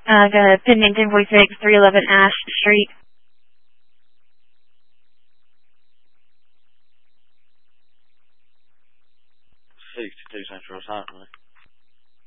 Go ahead. Pending 1046, 311 Ash Street. 62 Central Assignment.